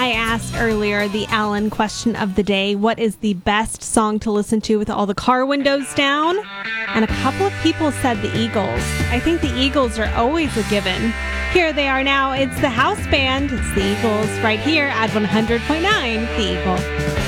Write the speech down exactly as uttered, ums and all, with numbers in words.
I asked earlier the Alan question of the day, what is the best song to listen to with all the car windows down? And a couple of people said the Eagles. I think the Eagles are always a given. Here they are now. It's the house band. It's the Eagles right here at one hundred point nine The Eagle.